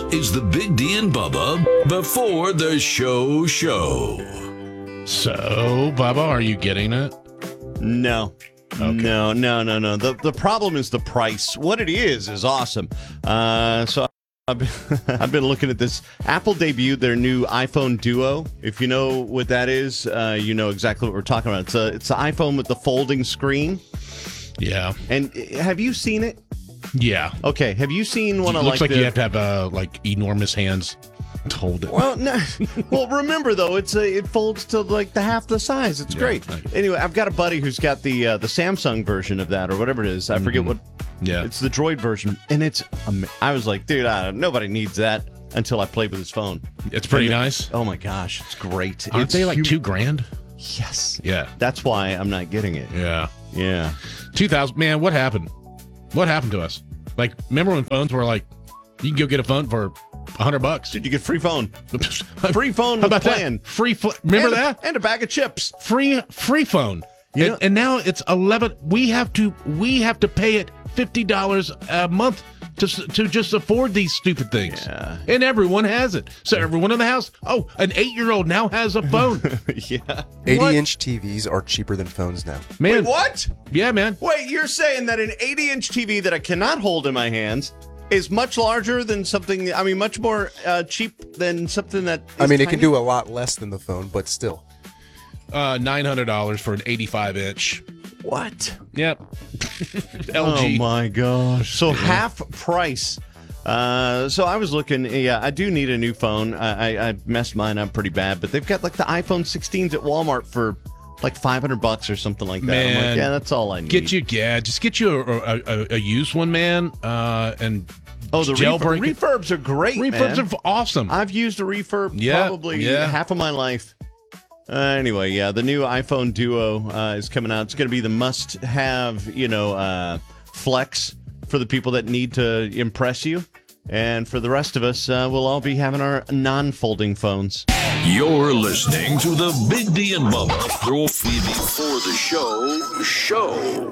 is the Big D and Bubba before the show. So, Bubba, are you getting it? No. Okay. No. The problem is the price. What it is awesome. So I've been looking at this. Apple debuted their new iPhone Duo. If you know what that is, you know exactly what we're talking about. It's the iPhone with the folding screen. Yeah. And have you seen it? Yeah. Okay. Have you seen one it of looks like the... you have to have like enormous hands to hold it. Well, no. Well, remember though, it folds to like the half the size. It's great. Anyway, I've got a buddy who's got the Samsung version of that or whatever it is. I forget what. Yeah. It's the Droid version, and it's. I was like, dude, nobody needs that until I played with his phone. It's pretty nice. Oh my gosh, it's great. Aren't they like $2,000? Yes. Yeah. That's why I'm not getting it. Yeah. Yeah. 2000. Man, what happened? What happened to us? Like, remember when phones were like, you can go get a phone for $100? Dude, you get free phone. Free phone. How about plan. that? Free. Remember that? And a bag of chips. Free phone. And now it's 11. We have to pay it $50 a month to just afford these stupid things. Yeah. And everyone has it. So everyone in the house, an 8-year-old now has a phone. Yeah. 80-inch TVs are cheaper than phones now. Man. Wait, what? Yeah, man. Wait, you're saying that an 80-inch TV that I cannot hold in my hands is much larger than something, much more cheap than something that is it can do a lot less than the phone, but still. $900 for an 85-inch. What? Yep. LG. Oh my gosh. So half price. So I was looking, I do need a new phone. I messed mine up pretty bad, but they've got like the iPhone 16s at Walmart for like $500 or something like that. Man, I'm like, yeah, that's all I need. Just get you a used one, man. And the jailbreak. refurbs are great. Refurbs man. are awesome. I've used a refurb probably yeah. half of my life. Anyway, the new iPhone Duo is coming out. It's going to be the must-have, flex for the people that need to impress you. And for the rest of us, we'll all be having our non-folding phones. You're listening to the Big D and Bubba before the show.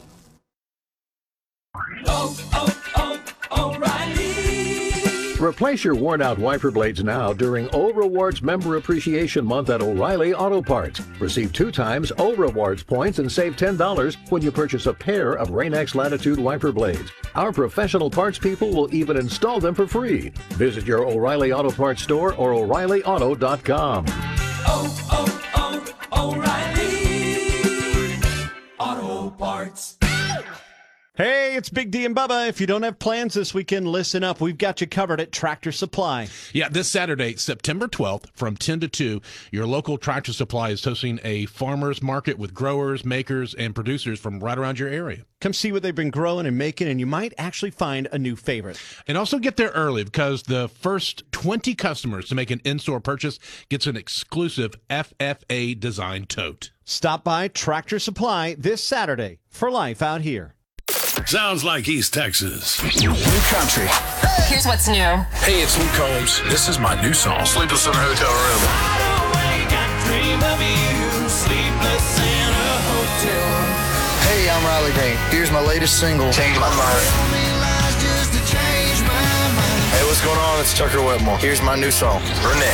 O'Reilly. Replace your worn-out wiper blades now during O Rewards Member Appreciation Month at O'Reilly Auto Parts. Receive 2 times O Rewards points and save $10 when you purchase a pair of Rain-X Latitude wiper blades. Our professional parts people will even install them for free. Visit your O'Reilly Auto Parts store or O'ReillyAuto.com. O'Reilly Auto Parts. Hey, it's Big D and Bubba. If you don't have plans this weekend, listen up. We've got you covered at Tractor Supply. Yeah, this Saturday, September 12th, from 10 to 2, your local Tractor Supply is hosting a farmers market with growers, makers, and producers from right around your area. Come see what they've been growing and making, and you might actually find a new favorite. And also get there early because the first 20 customers to make an in-store purchase gets an exclusive FFA design tote. Stop by Tractor Supply this Saturday for life out here. Sounds like East Texas. New country. Here's what's new. Hey, it's Luke Combs. This is my new song, Sleepless in a Hotel Room. Hey, I'm Riley Green. Here's my latest single, Change My Mind. Hey, what's going on? It's Tucker Wetmore. Here's my new song, Burnett.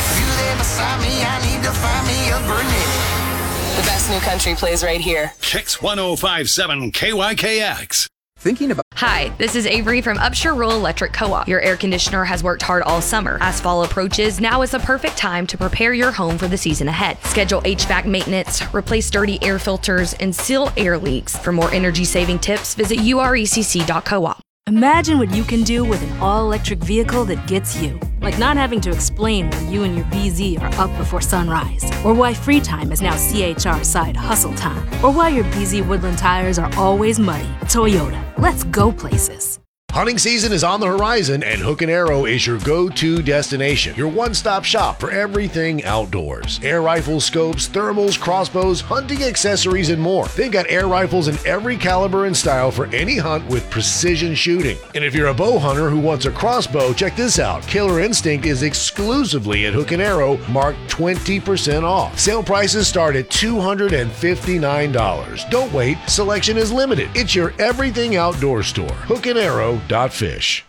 The best new country plays right here. Kicks 105.7 KYKX. Thinking about. Hi, this is Avery from Upshur Rural Electric Co-op. Your air conditioner has worked hard all summer. As fall approaches, now is the perfect time to prepare your home for the season ahead. Schedule HVAC maintenance, replace dirty air filters, and seal air leaks. For more energy-saving tips, visit urecc.coop. Imagine what you can do with an all-electric vehicle that gets you. Like not having to explain why you and your BZ are up before sunrise, or why free time is now CHR side hustle time, or why your BZ Woodland tires are always muddy. Toyota, let's go places. Hunting season is on the horizon, and Hook & Arrow is your go-to destination. Your one-stop shop for everything outdoors. Air rifles, scopes, thermals, crossbows, hunting accessories, and more. They've got air rifles in every caliber and style for any hunt with precision shooting. And if you're a bow hunter who wants a crossbow, check this out. Killer Instinct is exclusively at Hook & Arrow, marked 20% off. Sale prices start at $259. Don't wait, selection is limited. It's your everything outdoor store. Hook & Arrow.fish. Woo!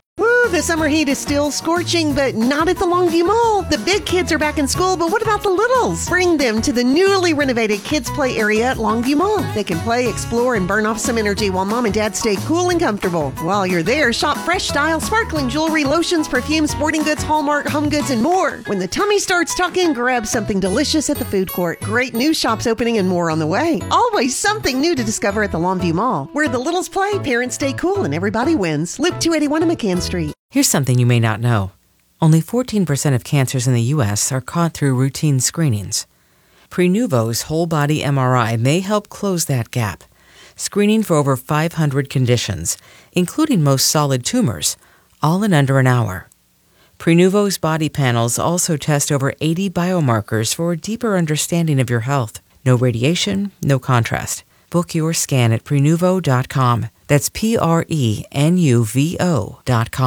The summer heat is still scorching, but not at the Longview Mall. The big kids are back in school, but what about the littles? Bring them to the newly renovated Kids Play area at Longview Mall. They can play, explore, and burn off some energy while mom and dad stay cool and comfortable. While you're there, shop fresh style, sparkling jewelry, lotions, perfumes, sporting goods, Hallmark, home goods, and more. When the tummy starts talking, grab something delicious at the food court. Great new shops opening and more on the way. Always something new to discover at the Longview Mall. Where the littles play, parents stay cool, and everybody wins. Loop 281 in McCann Street. Here's something you may not know. Only 14% of cancers in the U.S. are caught through routine screenings. Prenuvo's whole-body MRI may help close that gap, screening for over 500 conditions, including most solid tumors, all in under an hour. Prenuvo's body panels also test over 80 biomarkers for a deeper understanding of your health. No radiation, no contrast. Book your scan at Prenuvo.com. That's Prenuvo.com.